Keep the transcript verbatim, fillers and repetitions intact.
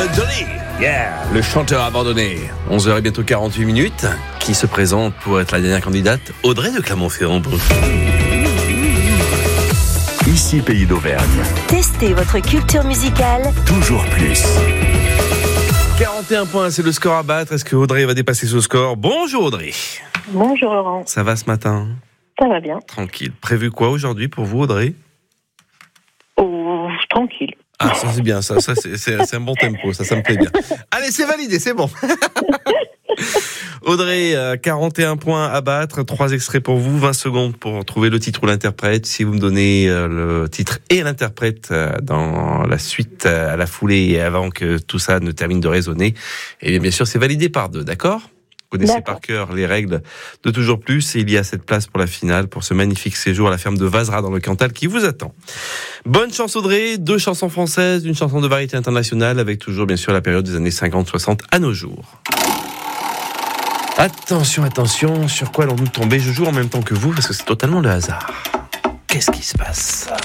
Chuck Dolly, yeah, le chanteur abandonné. onze heures et bientôt quarante-huit minutes. Qui se présente pour être la dernière candidate? Audrey de Clermont-Ferrand. Ici Pays d'Auvergne. Testez votre culture musicale. Toujours plus. quarante et un points, c'est le score à battre. Est-ce que Audrey va dépasser ce score? Bonjour Audrey. Bonjour Laurent. Ça va ce matin? Ça va bien. Tranquille. Prévu quoi aujourd'hui pour vous Audrey? Oh, tranquille. Ah, ça c'est bien, ça, ça c'est, c'est, c'est un bon tempo, ça, ça me plaît bien. Allez, c'est validé, c'est bon. Audrey, quarante et un points à battre, trois extraits pour vous, vingt secondes pour trouver le titre ou l'interprète. Si vous me donnez le titre et l'interprète dans la suite, à la foulée et avant que tout ça ne termine de résonner, et bien, bien sûr, c'est validé par deux, d'accord? Vous connaissez D'accord. par cœur les règles de Toujours Plus et il y a cette place pour la finale, pour ce magnifique séjour à la ferme de Vazra dans le Cantal qui vous attend. Bonne chance Audrey, deux chansons françaises, une chanson de variété internationale avec toujours bien sûr la période des années cinquante soixante à nos jours. Attention, attention, sur quoi allons-nous tomber? Je joue en même temps que vous parce que c'est totalement le hasard. Qu'est-ce qui se passe?